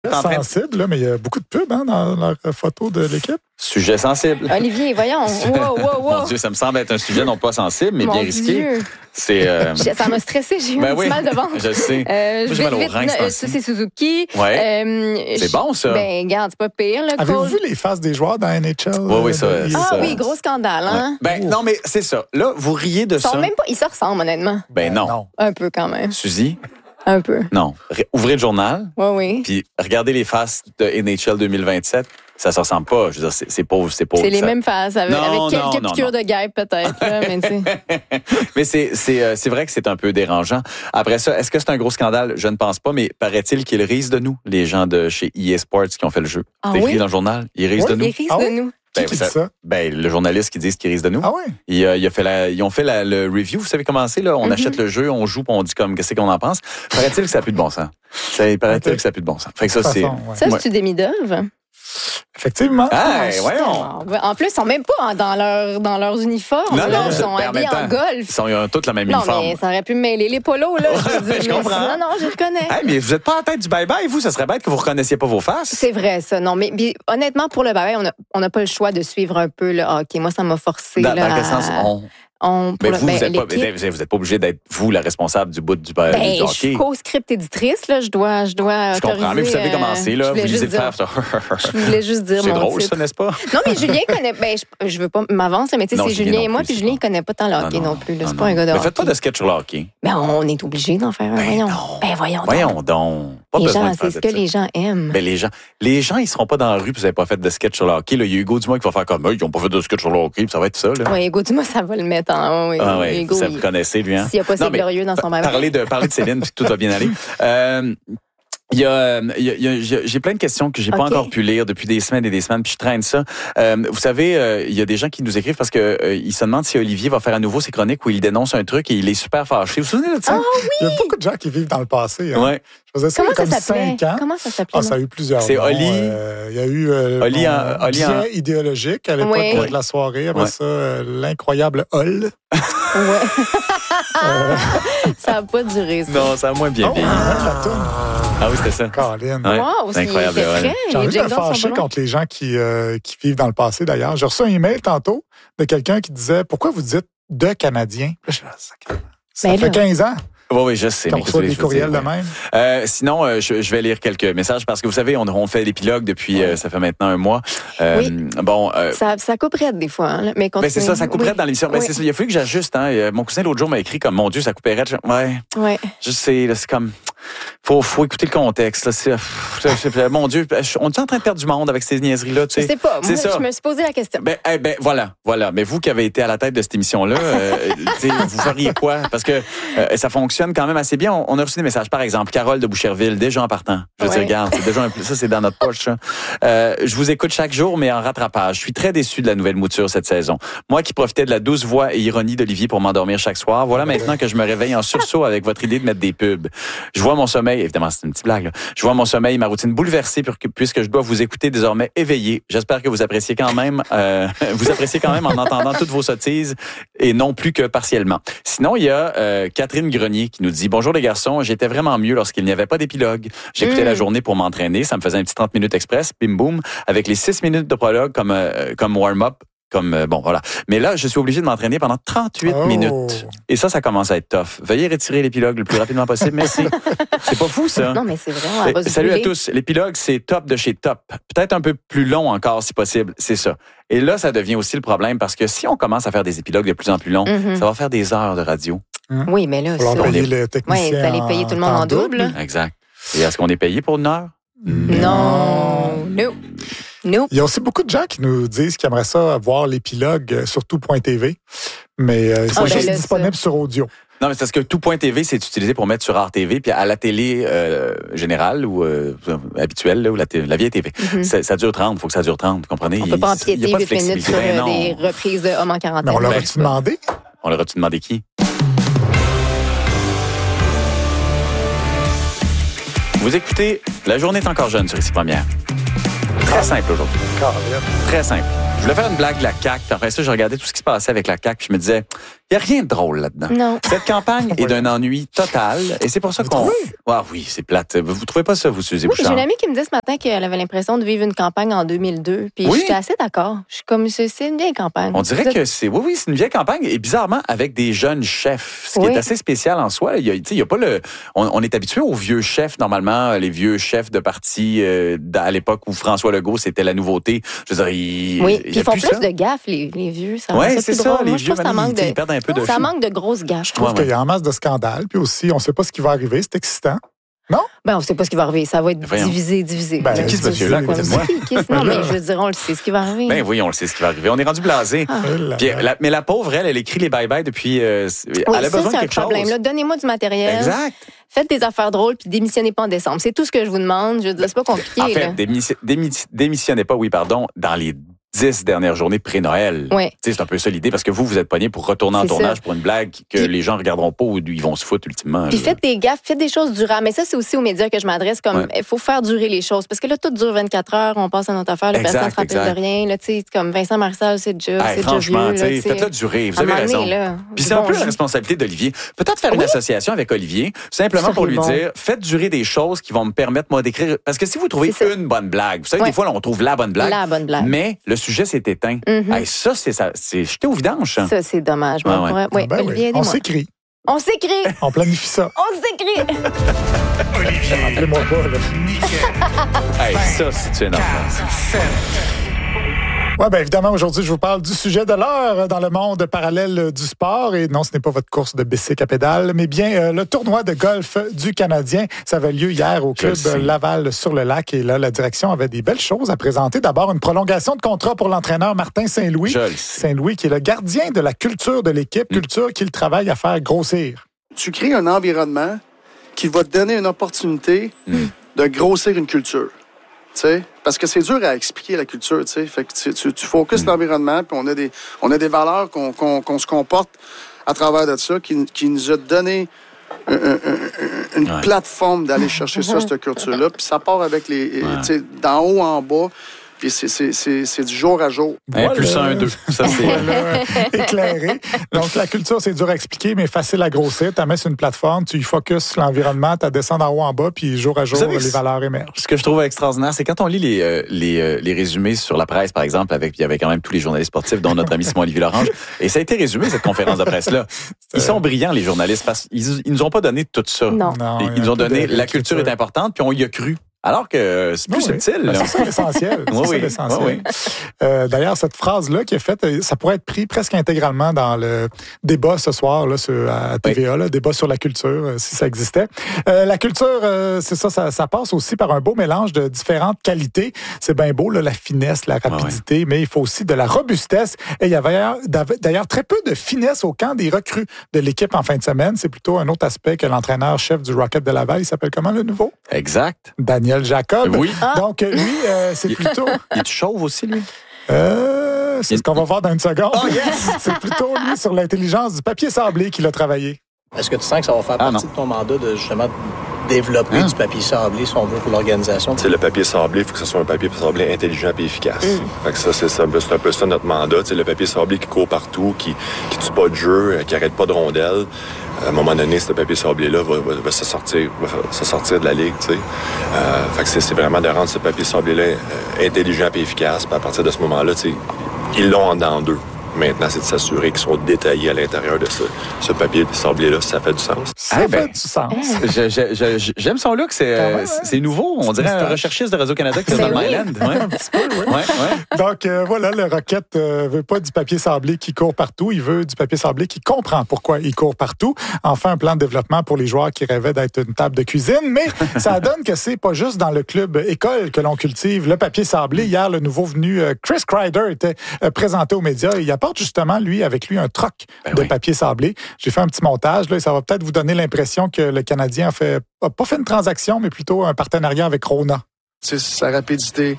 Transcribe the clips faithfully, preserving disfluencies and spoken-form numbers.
Sensible, là, mais il y a beaucoup de pubs hein, dans leurs photos de l'équipe. Sujet sensible. Olivier, voyons. Wow, wow, wow. Mon Dieu, ça me semble être un sujet non pas sensible, mais Mon bien risqué. Dieu. C'est, euh... Ça m'a stressé, j'ai eu ben un oui, petit mal de ventre. Je sais. Euh, Moi, j'ai mal au rein, vite, c'est ça, c'est Suzuki. Ouais. Euh, c'est bon, ça. Ben, regarde, c'est pas pire. Là, Avez-vous Cole. vu les faces des joueurs dans N H L? Oui, oui, ça. euh, Ah ça. oui, gros scandale, hein? Ouais. Ben, non, mais c'est ça. Là, vous riez de Ils sont ça. même pas, ils se ressemblent, honnêtement. Ben, non. non. Un peu, quand même. Suzy? Un peu. Non. Ré- Ouvrez le journal, Oui, oui. puis regardez les faces de N H L deux mille vingt-sept. Ça se ressemble pas. Je veux dire, c'est, c'est pauvre, c'est pauvre. C'est les ça. mêmes faces, avec, Non, avec non, quelques non, piqûres non. de guêpe, peut-être. Là, mais tu sais. Mais c'est, c'est, euh, c'est vrai que c'est un peu dérangeant. Après ça, est-ce que c'est un gros scandale? Je ne pense pas, mais paraît-il qu'ils risent de nous, les gens de chez E A Sports qui ont fait le jeu. Ah C'est écrit oui? dans le journal. Ils risent Oui, de nous. Ils risent Ah de oui? nous. Qui Ben, qui ça- dit ça? Ben, le journaliste qui dit qu'ils risent de nous. Ah oui? Il, euh, il a fait la, ils ont fait la, le review. Vous savez comment c'est, là? On Mm-hmm. achète le jeu, on joue, puis on dit comme, qu'est-ce qu'on en pense. Paraît-il que ça n'a plus de bon sens. Ça, paraît-il Ok. que ça n'a plus de bon sens. Fait que ça, De toute c'est. façon, ouais. Ça, Ouais. c'est-tu des midolves? Effectivement. Ah, je- voyons! En plus, ils sont même pas en- dans, leur, dans leurs uniformes. Non, là. non, Ils sont mais en habillés même en temps, golf. Ils sont ils ont tous la même Non, uniforme. mais ça aurait pu me mêler les polos, là. Je, veux dire, Je mais comprends. Non, non, je reconnais. Hey, mais vous n'êtes pas en tête du bye-bye, vous? Ça serait bête que vous ne reconnaissiez pas vos faces. C'est vrai, ça. Non, mais puis, honnêtement, pour le bye on n'a on a pas le choix de suivre un peu le hockey. Moi, ça m'a forcé. Dans, là, dans quel sens? à- On... on- pour Mais le- vous, ben, vous n'êtes pas, l'équipe. vous êtes- vous êtes pas obligé d'être vous la responsable du bout du, Ben, du je hockey. suis co-script éditrice, là. Je dois, je dois Je comprends, mais vous savez autoriser, comment c'est, euh, là. je Vous voulais lisez juste le dire- faire. Je voulais juste dire C'est mon drôle, titre. ça, n'est-ce pas? Non, mais Julien connaît. Ben, je, je veux pas m'avancer, mais tu sais, Non, c'est Julien Julien et non moi, plus, puis c'est Julien, pas- il connaît pas tant le hockey non, plus. là. C'est non, pas un gars de Mais hockey. faites pas de sketch sur le hockey. Ben, on est obligé d'en faire un. Ben voyons. non. Ben, voyons. donc. Voyons donc. Pas Les besoin gens, de faire c'est ce de que ça. les gens aiment. Ben, les gens, les gens, ils seront pas dans la rue puis vous n'avez pas fait de sketch sur le hockey. Là, il y a Hugo Dumas qui va faire comme eux, ils n'ont pas fait de sketch sur le hockey, puis ça va être ça. Là. Oui, Hugo Dumas, ça va le mettre en. Oui, Ah ouais, Hugo, vous il- connaissez lui, hein? S'il n'y a pas Non, c'est mais glorieux dans son bain. Parler de, parler de Céline, puis tout va bien aller. Euh, Il y a, il y a, il y a- j'ai j'ai plein de questions que j'ai pas Ok. encore pu lire depuis des semaines et des semaines, puis je traîne ça. Euh, vous savez, euh, il y a des gens qui nous écrivent parce que euh, ils se demandent si Olivier va faire à nouveau ses chroniques où il dénonce un truc et il est super fâché. Vous vous souvenez de ça? Ah oui! Il y a beaucoup de gens qui vivent dans le passé. Hein. Ouais. Je faisais ça Comment il y a ça comme s'appelait? cinq ans. Comment ça s'appelait? Ah, ça a eu plusieurs C'est noms. Oli. Euh, Il y a eu euh, Oli mon en- Oli en- biais idéologique à l'époque Oui. de la soirée. Après Ouais. ça, euh, l'incroyable Hall. Ouais. Ça n'a pas duré, ça. Non, ça a moins bien Oh, vieilli. même la toune. Ah oui, c'était ça. Caroline. Ouais. Wow, c'est incroyable, il était ouais. frais. J'ai envie Les de me Jack Jones sont fâcher pas bons. contre les gens qui, euh, qui vivent dans le passé, d'ailleurs. J'ai reçu un email tantôt de quelqu'un qui disait « Pourquoi vous dites « de Canadiens » Puis je dis, ça, ça Ben fait là. quinze ans Oui, oui, je sais. qu'on mais reçoit qu'est-ce que des je veux courriels dire, de ouais. même. Euh, sinon, euh, je, je vais lire quelques messages parce que vous savez, on, on fait l'épilogue depuis, euh, ça fait maintenant un mois. Euh, Oui. Bon, euh, Ça, ça couperait des fois, hein, mais ben continue. c'est ça, ça couperait Oui. dans l'émission. Ben Oui. c'est ça, il a fallu que j'ajuste. Hein. Euh, Mon cousin l'autre jour m'a écrit comme mon Dieu, ça couperait. Je- Ouais, Ouais. je sais, là, c'est comme. Faut, faut écouter le contexte. Là. C'est, pff, c'est- c'est- mon Dieu, je- on est en train de perdre du monde avec ces niaiseries-là, tu Je sais. sais pas. C'est Moi, ça. je me suis posé la question. Ben, eh ben, voilà, voilà. Mais vous qui avez été à la tête de cette émission-là, euh, tu sais, vous feriez quoi? Parce que euh, ça fonctionne quand même assez bien. On, on a reçu des messages. Par exemple, Carole de Boucherville, déjà en partant. Je veux Ouais. dire, regarde, c'est déjà un, ça, c'est dans notre poche. Ça. Euh, je vous écoute chaque jour, mais en rattrapage. Je suis très déçu de la nouvelle mouture cette saison. Moi qui profitais de la douce voix et ironie d'Olivier pour m'endormir chaque soir, voilà maintenant que je me réveille en sursaut avec votre idée de mettre des pubs. Je vois mon sommeil, évidemment, c'est une petite blague, là. Je vois mon sommeil, ma routine bouleversée pour que- puisque je dois vous écouter désormais éveillé. J'espère que vous appréciez quand même, euh, vous appréciez quand même en entendant toutes vos sottises et non plus que partiellement. Sinon, il y a euh, Catherine Grenier qui nous dit « Bonjour les garçons, j'étais vraiment mieux lorsqu'il n'y avait pas d'épilogue. J'écoutais Mm. la journée pour m'entraîner, ça me faisait un petit trente minutes express, bim boum, avec les six minutes de prologue comme, euh, comme warm-up. Comme, euh, bon, voilà. Mais là, je suis obligé de m'entraîner pendant trente-huit Oh. minutes. Et ça, ça commence à être tough. Veuillez retirer l'épilogue le plus rapidement possible. Merci. C'est pas fou, ça. Non, mais c'est vrai. On va Eh, se Salut à brûler. tous. L'épilogue, c'est top de chez top. Peut-être un peu plus long encore, si possible. C'est ça. Et là, ça devient aussi le problème parce que si on commence à faire des épilogues de plus en plus longs, Mhm. ça va faire des heures de radio. Oui, mais là, Il va ça. falloir payer Oui, le technicien. vous allez payer tout le monde en double. Exact. Et est-ce qu'on est payé pour une heure? Non. No. No. Il y a aussi beaucoup de gens qui nous disent qu'ils aimeraient ça voir l'épilogue euh, sur tout point T V, mais euh, c'est Ah, ben juste là, disponible sur audio. Non, mais c'est parce que tout.tv, c'est utilisé pour mettre sur R T V, puis à la télé euh, générale ou euh, habituelle, là, ou la, té- la vieille T V. Mhm. ça, ça dure trente, il faut que ça dure trente, vous comprenez? On Il- peut pas il y a empiéter pas de huit minutes sur flexibilité. euh, Ben des non. reprises de Homme en quarantaine. Mais on leur Ben, a-tu demandé? On leur a-tu demandé qui? Vous écoutez La journée est encore jeune sur Ici Première. Très simple aujourd'hui. Caroline. Très simple. Je voulais faire une blague de la C A Q, puis après ça, je regardais tout ce qui se passait avec la C A Q, puis je me disais, Il n'y a rien de drôle là-dedans. Non. Cette campagne est d'un ennui total et c'est pour ça Vous qu'on... trouvez? Ah oui, c'est plate. Vous trouvez pas ça, vous, Suzy Oui, j'ai Bouchard? une amie qui me disait ce matin qu'elle avait l'impression de vivre une campagne en deux mille deux. Puis Oui. j'étais assez d'accord. Je suis comme, c'est c'est une vieille campagne. On dirait Vous que êtes- c'est... Oui, oui, c'est une vieille campagne et bizarrement avec des jeunes chefs, ce qui Oui. est assez spécial en soi. Il y a, tu sais, il y a pas le... On, on est habitué aux vieux chefs, normalement, les vieux chefs de parti euh, à l'époque où François Legault, c'était la nouveauté. Je veux dire, il... Oui, il puis y a ils font plus plus ça. de gaffes, les, les vieux. Ça rend Ouais, ça c'est plus ça, drôle. les Moi, je vieux, trouve que ça maintenant, manque ils- de... ils perdent un peu de Ça fou. manque de grosses gaffes. Je trouve Ouais, qu'il y a en masse de scandales, puis aussi, on ne sait pas ce qui va arriver. C'est excitant. Ben, on ne sait pas ce qui va arriver. Ça va être Voyons. divisé, divisé. Ben, Là, qui ce c'est- monsieur-là à c'est côté de comme- moi? Qui- qui- Non, mais je veux dire, on le sait ce qui va arriver. Ben oui, on le sait ce qui va arriver. On est rendu blasé. Ah. Eh là Puis, là. la- mais la pauvre, elle, elle écrit les bye-bye depuis... euh, Oui, elle a ça, besoin c'est de un quelque problème. chose. Là, donnez-moi du matériel. Exact. Faites des affaires drôles puis démissionnez pas en décembre. C'est tout ce que je vous demande. Je veux dire, c'est pas compliqué. En fait, là. démissi- démis- démissionnez pas, oui, pardon, dans les dix dernières journées pré-Noël. Ouais. Tu sais, c'est un peu ça l'idée, parce que vous, vous êtes pogné pour retourner en C'est tournage ça. pour une blague que Puis- les gens regarderont pas ou ils vont se foutre ultimement. Puis là. faites des gaffes, faites des choses durables. Mais ça, c'est aussi aux médias que je m'adresse. Comme, il Ouais. faut faire durer les choses. Parce que là, tout dure vingt-quatre heures, on passe à notre affaire, la Exact, personne ne se rappelle exact. de rien. Là, tu sais, comme Vincent Marcel, c'est déjà, Hey, c'est déjà franchement, vieux. tu là, sais, tu sais. faites-le durer, vous À un avez moment raison. donné, là, Puis du c'est un bon peu la jus. responsabilité d'Olivier. Peut-être faire une Oui. association avec Olivier, simplement Ça pour serait lui bon. dire, faites durer des choses qui vont me permettre, moi, d'écrire. Parce que si vous trouvez C'est ça. une bonne blague, vous savez, Ouais. des fois, là, on trouve la bonne blague. La bonne blague. Mais le sujet s'est éteint. Mhm. Hey, ça, c'est ça, c'est jeté au vidange. ça. Ça, c'est dommage. Moi, Ouais, ouais. pourrais- oui, Ben oui, Olivier, on aidez-moi. s'écrit. On s'écrit. On planifie ça. On s'écrit. Appelez-moi pas, là. Hey, ça, c'est énorme. Oui, bien évidemment, aujourd'hui, je vous parle du sujet de l'heure dans le monde parallèle du sport. Et non, ce n'est pas votre course de bicycle à pédale, mais bien euh, le tournoi de golf du Canadien. Ça avait lieu hier au Je club le sais. Laval-sur-le-Lac. Et là, la direction avait des belles choses à présenter. D'abord, une prolongation de contrat pour l'entraîneur Martin Saint-Louis. Je le sais. Saint-Louis, qui est le gardien de la culture de l'équipe, Mm. culture qu'il travaille à faire grossir. Tu crées un environnement qui va te donner une opportunité Mm. de grossir une culture. Tu sais, parce que c'est dur à expliquer la culture, tu sais. Fait que tu, tu, tu focuses l'environnement, puis on a des, on a des valeurs qu'on, qu'on, qu'on se comporte à travers de ça, qui, qui nous a donné un- un- un- une Ouais. plateforme d'aller chercher ça, cette culture-là. Puis ça part avec les, tu sais, d'en haut en bas, puis c'est, c'est, c'est, c'est du jour à jour. Un Voilà. plus un, un, deux. Ça, c'est... Voilà, éclairé. Donc, la culture, c'est dur à expliquer, mais facile à grossir. Tu la mets sur une plateforme, tu y focuses l'environnement, tu descends d'en haut en bas, puis jour à jour, savez, les c'est- valeurs émergent. Ce que je trouve extraordinaire, c'est quand on lit les, euh, les, euh, les résumés sur la presse, par exemple, avec, il y avait quand même tous les journalistes sportifs, dont notre ami Simon-Olivier Lorange. Et ça a été résumé, cette conférence de presse-là. Ils sont brillants, les journalistes, parce qu'ils ils nous ont pas donné tout ça. Non. Non, Et il y a ils nous ont un peu donné de- la culture est importante, puis on y a cru. Alors que euh, c'est plus Oui, oui. subtil. Ben, là. c'est ça l'essentiel. C'est Oui, ça oui. l'essentiel. Oui, Euh, D'ailleurs, cette phrase-là qui est faite, euh, ça pourrait être pris presque intégralement dans le débat ce soir là, sur, à T V A, là, débat sur la culture, euh, si ça existait. Euh, la culture, euh, c'est ça, ça, ça passe aussi par un beau mélange de différentes qualités. C'est bien beau, là, la finesse, la rapidité, mais il faut aussi de la robustesse. Et il y avait d'ailleurs très peu de finesse au camp des recrues de l'équipe en fin de semaine. C'est plutôt un autre aspect que l'entraîneur-chef du Rocket de Laval. Il s'appelle comment, le nouveau? Exact. Daniel Jacob. Oui. Donc, lui, euh, c'est Il- plutôt... Il est chauve aussi, lui? Euh, c'est ce qu'on va voir dans une seconde. Oh, yes! C'est plutôt lui sur l'intelligence du papier sablé qu'il a travaillé. Est-ce que tu sens que ça va faire Ah, partie non. de ton mandat de justement développer Ah. du papier sablé, si on veut, pour l'organisation? Tu sais, le papier sablé, il faut que ce soit un papier sablé intelligent et efficace. Fait que ça, c'est, ça, c'est un peu ça notre mandat. Tu sais, le papier sablé qui court partout, qui qui tue pas de jeu, euh, qui arrête pas de rondelles. À un moment donné, ce papier sablé-là va, va, va se sortir, va se sortir de la ligue. Tu sais. Euh, fait que c'est, c'est vraiment de rendre ce papier sablé-là euh, intelligent et efficace. Puis à partir de ce moment-là, tu sais, ils l'ont en dedans d'eux. Maintenant, c'est de s'assurer qu'ils sont détaillés à l'intérieur de ce, ce papier sablé-là, si ça fait du sens. Ça Ah, fait ben, du sens. Je- je- je- J'aime son look, c'est Quand même, euh, hein? c'est nouveau. On dirait un moustache. recherchiste de Radio-Canada qui est Ben dans oui. Myland. Ouais. Un petit peu, oui. Ouais, ouais. Donc, euh, voilà, le Rocket euh, veut pas du papier sablé qui court partout. Il veut du papier sablé qui comprend pourquoi il court partout. Enfin, un plan de développement pour les joueurs qui rêvaient d'être une table de cuisine. Mais ça donne que c'est pas juste dans le club école que l'on cultive le papier sablé. Hier, le nouveau venu euh, Chris Kreider était euh, présenté aux médias. Il apporte justement, lui, avec lui, un troc Ben de oui. papier sablé. J'ai fait un petit montage, là, et ça va peut-être vous donner l'impression que le Canadien a fait, a pas fait une transaction, mais plutôt un partenariat avec Rona. Tu sais, sa rapidité,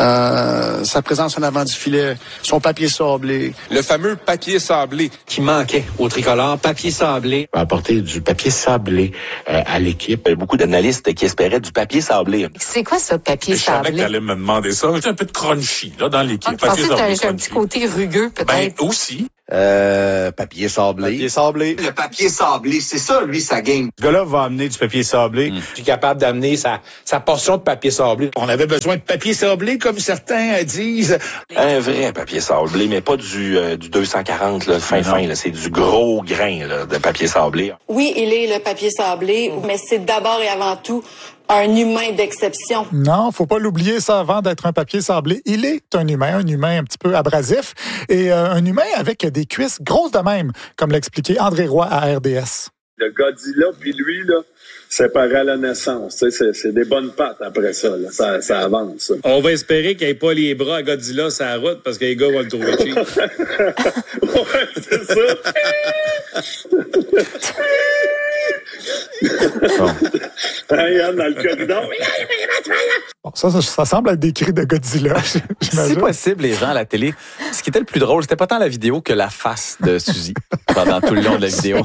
euh, sa présence en avant du filet, son papier sablé. Le fameux papier sablé. qui manquait au tricolore, papier sablé. apporter du papier sablé euh, à l'équipe. Il y a beaucoup d'analystes qui espéraient du papier sablé. C'est quoi ça, papier Je savais que sablé? t'allais me demander ça. J'ai un peu de crunchy là, dans l'équipe. Je pensais que t'avais un petit côté rugueux, Ben, peut-être. aussi. Euh, papier sablé. Papier sablé. Le papier sablé, c'est ça, lui, sa game. Ce gars-là va amener du papier sablé. Mm. Puis capable d'amener sa, sa portion de papier sablé. On avait besoin de papier sablé, comme certains euh, disent. Un vrai papier sablé, mais pas du, euh, du deux cent quarante, là, fin fin, là. C'est du gros grain là, de papier sablé. Oui, il est le papier sablé, mais c'est d'abord et avant tout un humain d'exception. Non, faut pas l'oublier ça avant d'être un papier sablé. Il est un humain, un humain un petit peu abrasif et euh, un humain avec des cuisses grosses de même, comme l'expliquait André Roy à R D S. Le Godzilla, puis lui, là, c'est pareil à la naissance. Tu sais, c'est, c'est des bonnes pattes après ça, là. Ça, ça avance. Ça. On va espérer qu'il n'y ait pas les bras à Godzilla sur la route parce que les gars vont le trouver cheap. Ouais, c'est ça. Bon. Yann, dans le corridor. Bon, ça, ça, ça semble être des cris de Godzilla, j'imagine. C'est possible, les gens à la télé. Ce qui était le plus drôle, c'était pas tant la vidéo que la face de Suzy pendant tout le long de la vidéo.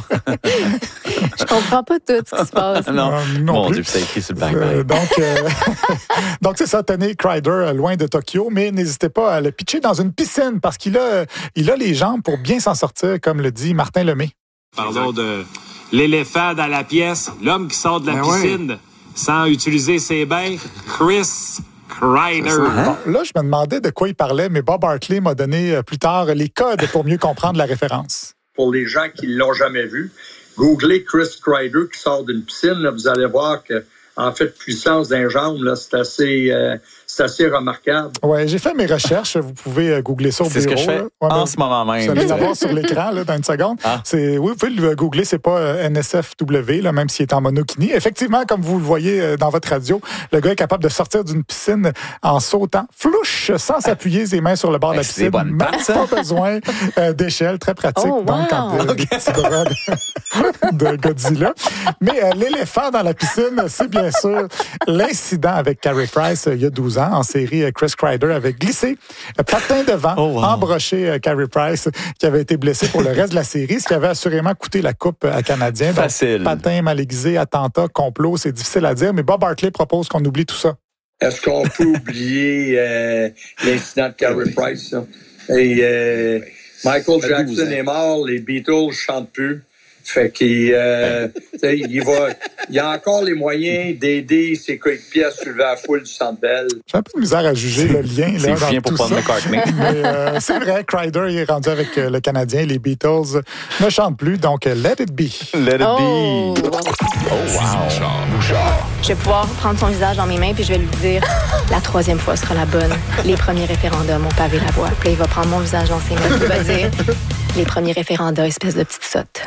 Je comprends pas tout ce qui se passe. Non, Euh, non mon plus. Dieu, puis ça écrit sur le back. Euh, donc, euh, donc c'est ça, tenez Crider euh, loin de Tokyo, mais n'hésitez pas à le pitcher dans une piscine parce qu'il a, il a les jambes pour bien s'en sortir, comme le dit Martin Lemay. Parlons de l'éléphant dans la pièce, l'homme qui sort de la Ben piscine ouais. sans utiliser ses bains, Chris Kreider. Bon, là, je me demandais de quoi il parlait, mais Bob Hartley m'a donné euh, plus tard les codes pour mieux comprendre la référence. Pour les gens qui ne l'ont jamais vu, googlez Chris Kreider qui sort d'une piscine, là, vous allez voir que en fait, puissance d'un jambe, là, c'est assez, euh, c'est assez remarquable. Oui, j'ai fait mes recherches. Vous pouvez euh, googler ça au C'est bureau. ce que je fais là. Ouais, en ben, ce moment même. Vous allez l'avoir sur l'écran là, dans une seconde. Ah. C'est, oui, vous pouvez le googler, c'est pas euh, N S F W, là, même s'il est en monokini. Effectivement, comme vous le voyez euh, dans votre radio, le gars est capable de sortir d'une piscine en sautant flouche, sans s'appuyer ses mains sur le bord de la Ben, c'est piscine. des bonnes Même pattes, ça. pas besoin euh, d'échelle, très pratique. Oh, wow. Donc, quand euh, des petits bras de, de Godzilla. Mais euh, l'éléphant dans la piscine, c'est bien sûr l'incident avec Carey Price euh, il y a douze ans en série. euh, Chris Kreider avait glissé euh, patin devant, Oh, wow. embroché euh, Carey Price qui avait été blessé pour le reste de la série, ce qui avait assurément coûté la coupe à Canadien. Donc, Facile. patin mal aiguisé, attentat, complot, c'est difficile à dire, mais Bob Hartley propose qu'on oublie tout ça. Est-ce qu'on peut oublier euh, l'incident de Carey Price? Ça? Et euh, Michael Jackson est mort, les Beatles chantent plus. Fait qu'il euh, il va, il a encore les moyens d'aider ses coéquipiers à soulever la foule du Centre Bell. J'ai un peu de misère à juger le lien là, C'est dans rien pour tout Paul ça. McCartney. Mais euh, c'est vrai, Kreider il est rendu avec euh, le Canadien, les Beatles ne chantent plus, donc euh, let it be. Let it Oh. be. Oh, wow. Je vais pouvoir prendre son visage dans mes mains puis je vais lui dire la troisième fois sera la bonne. Les premiers référendums ont pavé la voie. Puis là, il va prendre mon visage dans ses mains et il va dire les premiers référendums, espèce de petite sotte.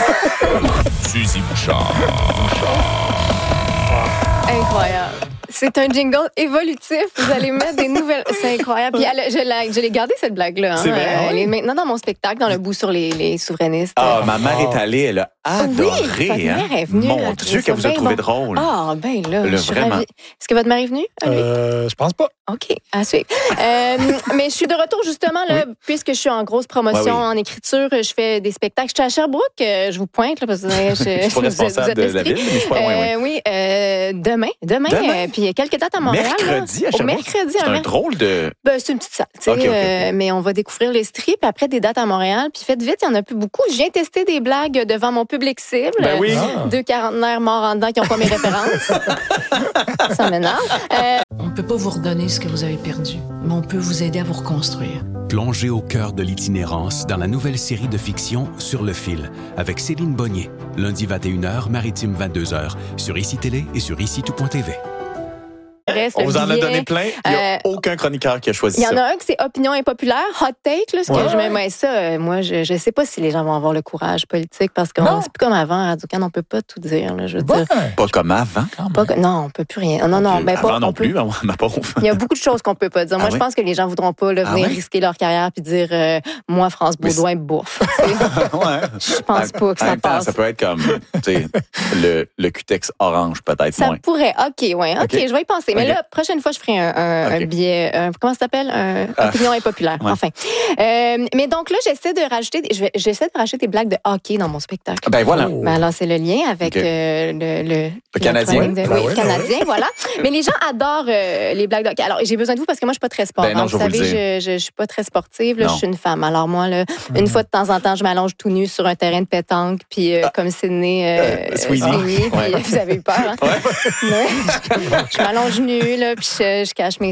Suzy Bouchard. Incroyable. C'est un jingle évolutif. Vous allez mettre des nouvelles. C'est incroyable. Puis elle, je, l'ai, je l'ai gardée, cette blague-là. Hein. C'est vrai, Elle oui. est maintenant dans mon spectacle, dans le bout sur les, les souverainistes. Ah, ma mère est allée, elle a adoré. Oui, votre mère hein. est venue. Mon elle a Dieu, trouvé que ça vous a bien trouvé bon. drôle. Ah, ben là, Le je suis vraiment. ravie. Est-ce que votre mère est venue, à lui? Euh, je pense pas. OK, à suivre. Euh, mais je suis de retour, justement, là, puisque je suis en grosse promotion Ouais, oui. en écriture. Je fais des spectacles. Je suis à Sherbrooke. euh, Je vous pointe, là, parce que je, Je suis pas responsable de la ville, mais je suis pas loin, Euh, oui, euh, demain. Demain. Demain? euh, puis il y a quelques dates à Montréal. Mercredi là. à Au Sherbrooke? mercredi, C'est un un mer- drôle de... Ben, c'est une petite salle, tu sais, OK, OK, OK. euh, mais on va découvrir les strips. Après, des dates à Montréal. Puis faites vite, il y en a plus beaucoup. Je viens tester des blagues devant mon public cible. Ben oui. Ah. Deux quarantenaires morts en dedans qui n'ont pas mes références. Ça m'énerve. Euh, On ne peut pas vous redonner ce que vous avez perdu, mais on peut vous aider à vous reconstruire. Plongez au cœur de l'itinérance dans la nouvelle série de fiction Sur le fil avec Céline Bonnier. Lundi vingt et une heures, Maritime vingt-deux heures, sur I C I Télé et sur ici tout point T V. reste, On le vous en a billet. donné plein. Il n'y a Euh, aucun chroniqueur qui a choisi Il y en ça. a un qui c'est opinion impopulaire, hot take, là, ce que Ouais. je mets mais ça. euh, Moi, je ne sais pas si les gens vont avoir le courage politique parce que Non. c'est plus comme avant. À Radio-Can, on peut pas tout dire. Là, je veux Ouais. dire. Pas comme avant. Pas que- non, on peut plus rien. Non, non, ben Avant pas. non on peut- plus, ma pauvre. Il y a beaucoup de choses qu'on peut pas dire. Moi, Ah je oui? pense que les gens voudront pas là, Ah venir oui? risquer leur carrière puis dire euh, moi, France Mais Baudouin, bouffe. Tu sais, Ouais. Je pense pas que En ça même temps, passe. ça peut être comme tu sais, le, le cutex orange, peut-être Ça moins. pourrait. OK, ouais. OK, OK. je vais y penser. Mais okay. là, prochaine fois, je ferai un, un, okay. un billet, un, comment ça s'appelle? Un ah. opinion impopulaire, ouais. enfin. Euh, mais donc là, j'essaie de rajouter, je vais, j'essaie de rajouter des blagues de hockey dans mon spectacle. Ben voilà. Oh. Ben alors, c'est le lien avec okay. euh, le, le, le Canadien. De, ben oui, oui, Canadien, ben voilà. Mais les gens adorent euh, les blagues de hockey. Alors, j'ai besoin de vous parce que moi, je suis pas très sport. Ben non, hein. Vous savez, je, je, je suis pas très sportive. Là, je suis une femme. Alors moi, là, mmh. une fois de temps en temps, je m'allonge tout nu sur un terrain de pétanque, puis euh, ah. comme Sidney, euh, euh, Sweeney, puis ouais. vous avez eu peur. Hein? Ouais. je m'allonge nu, là, puis je, je cache mes